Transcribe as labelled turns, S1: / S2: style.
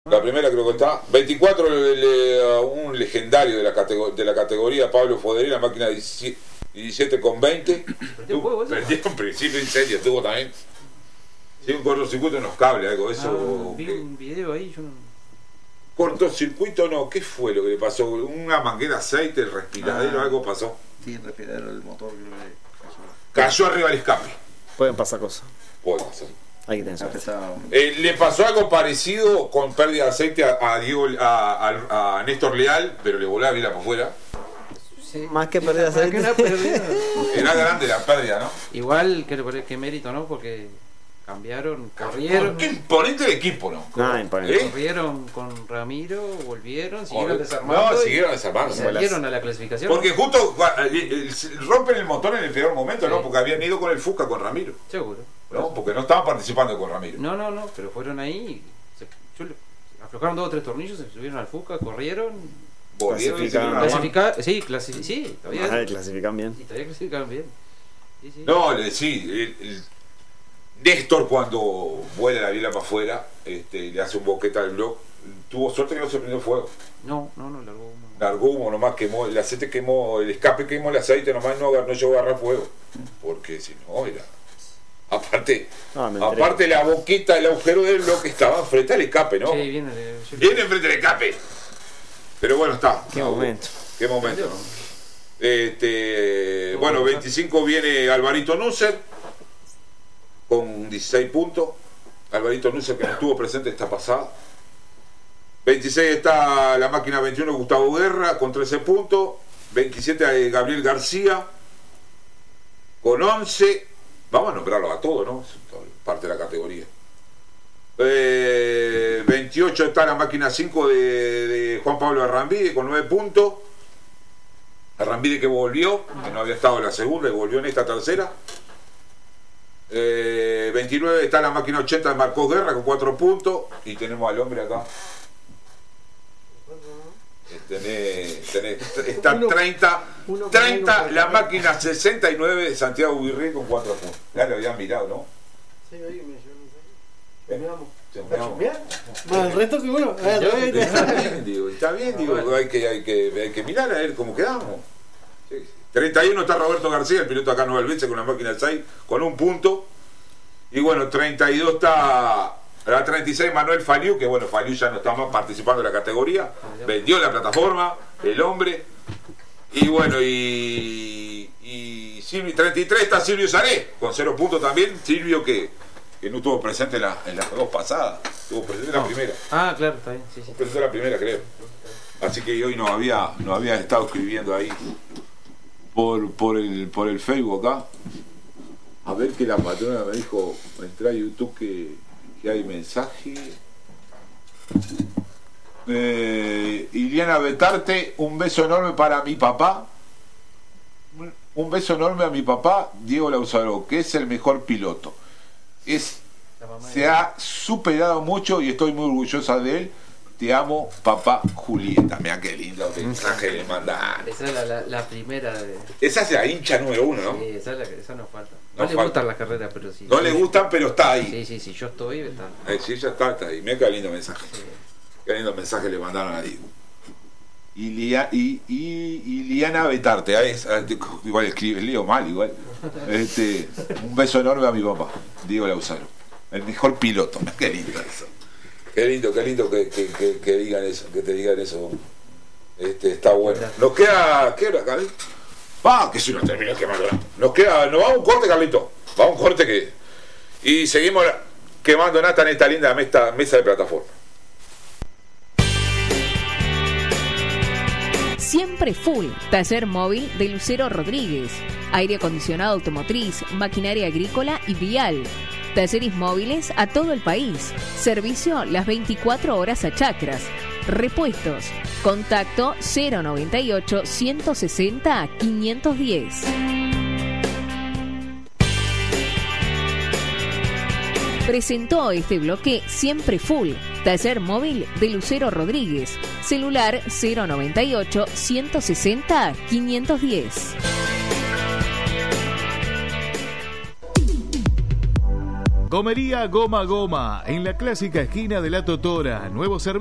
S1: La primera creo que está. 24, un legendario de la categoría, Pablo Foderé, la máquina 17 con 20. Perdió en principio, en serio, tuvo también. Sí, un cortocircuito en los cables, algo de eso.
S2: Vi un video ahí, yo no...
S1: Cortocircuito no, ¿qué fue lo que le pasó? Una manguera de aceite, el respiradero, algo pasó.
S3: Sí, el respiradero del motor creo que
S1: Cayó arriba del escape.
S4: Pueden pasar cosas.
S1: Puede pasar.
S4: Hay que tener suerte.
S1: Le pasó algo parecido con pérdida de aceite a Néstor Leal, pero le voló la vida por fuera.
S4: Sí. Más que pérdida de aceite.
S1: Era grande la pérdida, ¿no?
S2: Igual, que mérito, ¿no? Porque cambiaron, corrieron.
S1: Qué imponente el equipo, ¿no?
S4: Imponente.
S2: Corrieron con Ramiro, volvieron, siguieron desarmando.
S1: No, siguieron desarmando.
S2: Salieron a la clasificación.
S1: Porque justo rompen el motor en el peor momento, ¿no? Porque habían ido con el Fusca con Ramiro.
S2: Seguro.
S1: No, porque no estaban participando con Ramiro.
S2: No, pero fueron ahí. Aflojaron 2 o 3 tornillos, se subieron al Fusca, corrieron.
S1: Volvieron.
S2: Sí, todavía.
S4: Clasifican bien.
S2: Y todavía clasificaron bien. Sí.
S1: No, Néstor cuando vuela la biela para afuera, le hace un boquete al blog. Tuvo suerte que no se prendió fuego.
S2: No, largó humo.
S1: Largó humo nomás, quemó, el aceite quemó, el escape quemó el aceite nomás, no llegó a agarrar fuego. Porque si no era. Aparte la boqueta, el agujero del bloque estaba frente al escape, ¿no?
S2: Sí, viene
S1: frente al escape. Pero bueno, está.
S4: Qué momento.
S1: Qué momento. Bueno, 25 viene Alvarito Nusser con 16 puntos. Alvarito Nusser que no estuvo presente esta pasada. 26 está la máquina 21 Gustavo Guerra con 13 puntos. 27 Gabriel García con 11. Vamos a nombrarlos a todos, ¿no? Es parte de la categoría. 28 está la máquina 5 de Juan Pablo Arrambide con 9 puntos. Arrambide que volvió, que no había estado en la segunda y volvió en esta tercera. 29 está la máquina 80 de Marcos Guerra con 4 puntos. Y tenemos al hombre acá. Está 30 la máquina 69 de Santiago Virrey con 4 puntos. Ya lo habían mirado, ¿no?
S5: Sí, ahí me más el resto que bueno.
S1: Está bien, hay que mirar a ver cómo quedamos. 31 está Roberto García, el piloto acá no Albense con la máquina 6 con 1 punto. Y bueno, 32 está la 36 Manuel Faliu, que bueno, Faliu ya no está más participando en la categoría, vendió la plataforma, el hombre. Y bueno, y 33 está Silvio Saré, con 0 puntos también. Silvio que no estuvo presente en las 2 pasadas, estuvo presente en la primera.
S2: Ah, claro, está bien, sí.
S1: Estuvo presente en la primera, creo. Así que hoy no había estado escribiendo ahí por el Facebook acá. A ver que la patrona me dijo, entré a YouTube que hay mensaje. Iliana Betarte, un beso enorme para mi papá. Un beso enorme a mi papá, Diego Lauzaro, que es el mejor piloto. Se ha superado mucho y estoy muy orgullosa de él. Te amo, papá Julieta. Mira qué lindo mensaje le manda.
S2: Esa es la primera de...
S1: Esa es la hincha número 1, ¿no?
S2: Sí, esa no falta. No le gustan las carreras, pero sí.
S1: No le gustan, pero está ahí.
S2: Sí, yo estoy, está.
S1: Sí, ya está ahí. Mira qué lindo mensaje. Sí. Qué lindo mensaje le mandaron a Diego. Iliana Betarte, igual escribe, leo mal igual. Un beso enorme a mi papá, Diego Lauzaro. El mejor piloto. Qué lindo eso. Qué lindo que digan eso, que te digan eso. Está bueno. Nos queda, ¿qué hora, Carlito? Que si no termina quemando. Nos vamos a un corte, Carlito. Vamos a un corte y seguimos quemando nata en esta linda mesa de plataforma.
S6: Siempre Full, taller móvil de Lucero Rodríguez. Aire acondicionado automotriz, maquinaria agrícola y vial. Talleres móviles a todo el país. Servicio las 24 horas a Chacras. Repuestos. Contacto 098 160 510. Presentó este bloque Siempre Full, taller móvil de Lucero Rodríguez. Celular 098 160 510.
S7: Gomería Goma Goma, en la clásica esquina de La Totora. Nuevo servicio.